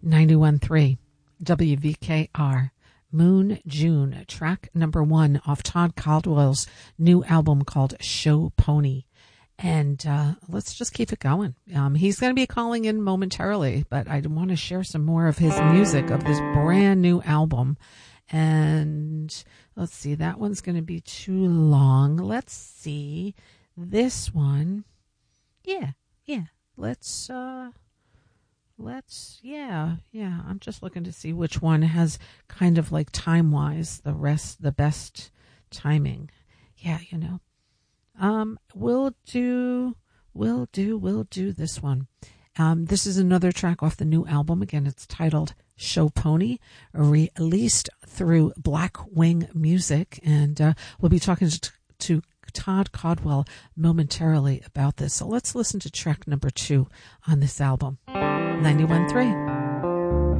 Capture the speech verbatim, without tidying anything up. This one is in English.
ninety-one point three W V K R. Moon June, track number one off Todd Caldwell's new album called Show Pony. And uh, let's just keep it going. Um, he's going to be calling in momentarily, but I want to share some more of his music of this brand new album. And let's see, that one's going to be too long. Let's see this one. Yeah, yeah. Let's, uh, let's, yeah, yeah. I'm just looking to see which one has kind of like time-wise the rest, the best timing. Yeah, you know. Um, we'll do, we'll do, we'll do this one. Um, this is another track off the new album. Again, it's titled Show Pony, released through Black Wing Music. And uh, we'll be talking to, to Todd Caldwell momentarily about this. So let's listen to track number two on this album, ninety-one point three.